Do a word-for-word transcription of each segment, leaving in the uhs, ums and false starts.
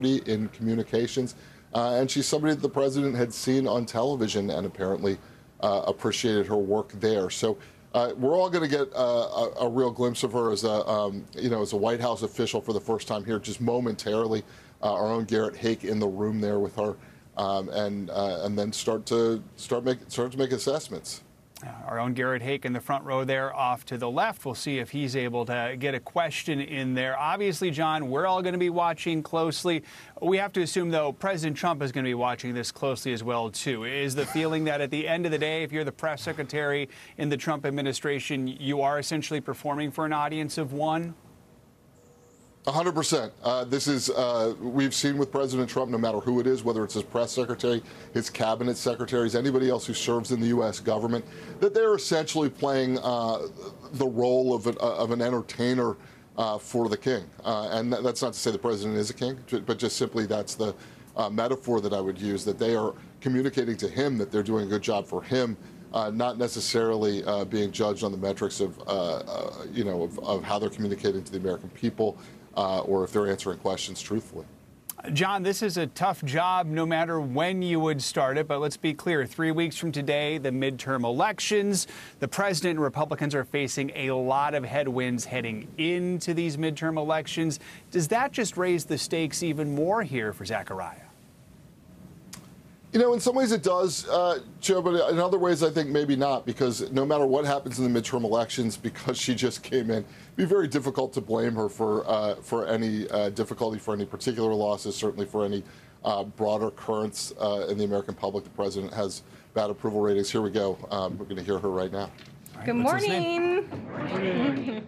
in communications, uh, and she's somebody that the president had seen on television and apparently uh, appreciated her work there. So uh, we're all going to get uh, a, a real glimpse of her as a, um, you know, as a White House official for the first time here, just momentarily. Uh, our own Garrett Haake in the room there with her, um, and uh, and then start to start make start to make assessments. Our own Garrett Haake in the front row there off to the left. We'll see if he's able to get a question in there. Obviously, John, we're all going to be watching closely. We have to assume, though, President Trump is going to be watching this closely as well, too. Is the feeling that at the end of the day, if you're the press secretary in the Trump administration, you are essentially performing for an audience of one? A hundred percent. This is, uh, we've seen with President Trump, no matter who it is, whether it's his press secretary, his cabinet secretaries, anybody else who serves in the U S government, that they're essentially playing uh, the role of an, uh, of an entertainer uh, for the king. Uh, and that's not to say the president is a king, but just simply that's the uh, metaphor that I would use, that they are communicating to him that they're doing a good job for him. Uh, not necessarily uh, being judged on the metrics of, uh, uh, you know, of, of how they're communicating to the American people, uh, or if they're answering questions truthfully. John, this is a tough job no matter when you would start it, but let's be clear. Three weeks from today, the midterm elections. The president and Republicans are facing a lot of headwinds heading into these midterm elections. Does that just raise the stakes even more here for Zachariah? You know, in some ways it does, uh, Joe, but in other ways I think maybe not, because no matter what happens in the midterm elections, because she just came in, it'd be very difficult to blame her for uh, for any uh, difficulty, for any particular losses, certainly for any uh, broader currents uh, in the American public. The president has bad approval ratings. Here we go. Um, we're going to hear her right now. Right, Good morning. morning.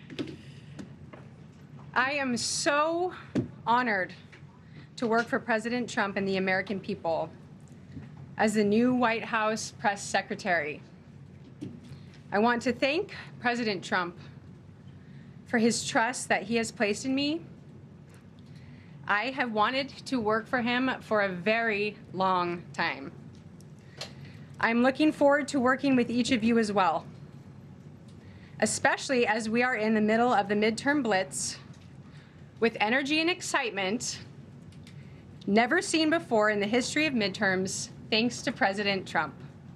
I am so honored to work for President Trump and the American people as the new White House press secretary. I want to thank President Trump for his trust that he has placed in me. I have wanted to work for him for a very long time. I'm looking forward to working with each of you as well, especially as we are in the middle of the midterm blitz with energy and excitement never seen before in the history of midterms, thanks to President Trump.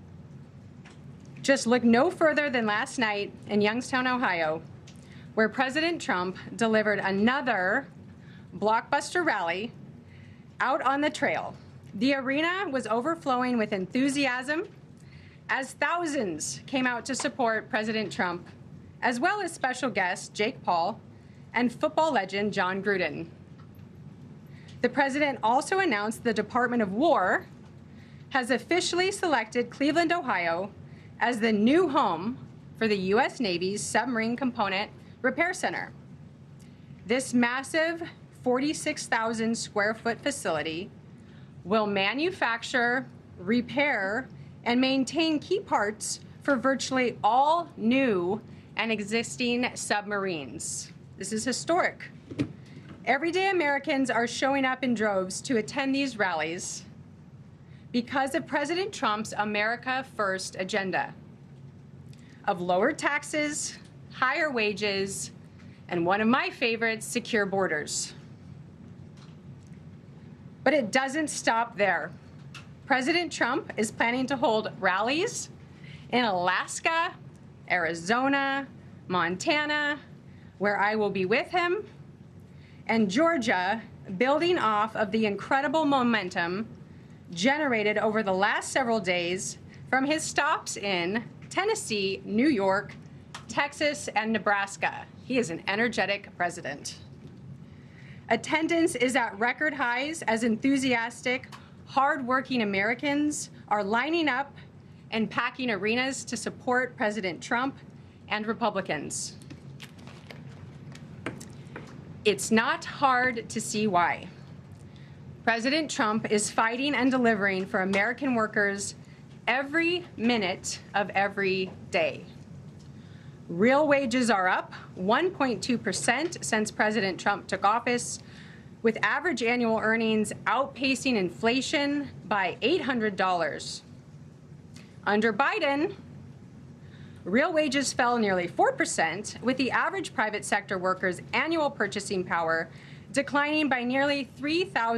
Just look no further than last night in Youngstown, Ohio, where President Trump delivered another blockbuster rally out on the trail. The arena was overflowing with enthusiasm as thousands came out to support President Trump, as well as special guests Jake Paul and football legend Jon Gruden. The president also announced the Department of War has officially selected Cleveland, Ohio, as the new home for the U S Navy's Submarine Component Repair Center. This massive forty-six thousand square foot facility will manufacture, repair, and maintain key parts for virtually all new and existing submarines. This is historic. Everyday Americans are showing up in droves to attend these rallies because of President Trump's America First agenda of lower taxes, higher wages, and one of my favorites, secure borders. But it doesn't stop there. President Trump is planning to hold rallies in Alaska, Arizona, Montana, where I will be with him, and Georgia, building off of the incredible momentum generated over the last several days from his stops in Tennessee, New York, Texas, and Nebraska. He is an energetic president. Attendance is at record highs as enthusiastic, hardworking Americans are lining up and packing arenas to support President Trump and Republicans. It's not hard to see why. President Trump is fighting and delivering for American workers every minute of every day. Real wages are up one point two percent since President Trump took office, with average annual earnings outpacing inflation by eight hundred dollars. Under Biden, real wages fell nearly four percent, with the average private sector worker's annual purchasing power declining by nearly three thousand dollars.